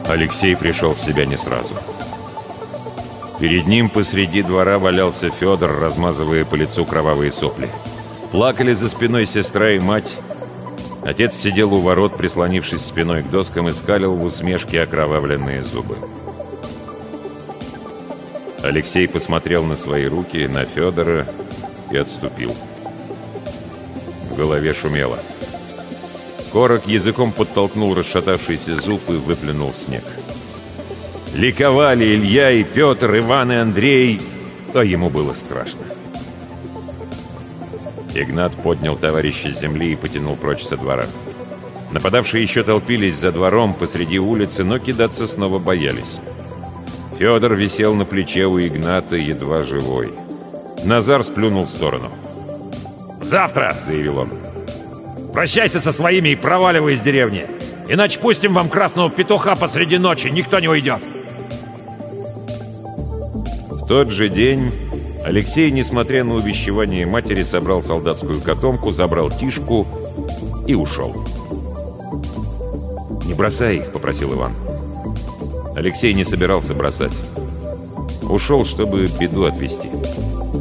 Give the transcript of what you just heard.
Алексей пришел в себя не сразу. Перед ним посреди двора валялся Федор, размазывая по лицу кровавые сопли. Плакали за спиной сестра и мать. Отец сидел у ворот, прислонившись спиной к доскам, и скалил в усмешке окровавленные зубы. Алексей посмотрел на свои руки, на Федора и отступил. В голове шумело. Корок языком подтолкнул расшатавшийся зуб и выплюнул в снег. Ликовали Илья и Петр, Иван и Андрей, а ему было страшно. Игнат поднял товарища с земли и потянул прочь со двора. Нападавшие еще толпились за двором посреди улицы, но кидаться снова боялись. Федор висел на плече у Игната, едва живой. Назар сплюнул в сторону. «Завтра!» — заявил он. «Прощайся со своими и проваливай из деревни! Иначе пустим вам красного петуха посреди ночи, никто не уйдет!» В тот же день Алексей, несмотря на увещевание матери, собрал солдатскую котомку, забрал Тишку и ушел. «Не бросай их», — попросил Иван. Алексей не собирался бросать. Ушел, чтобы беду отвести.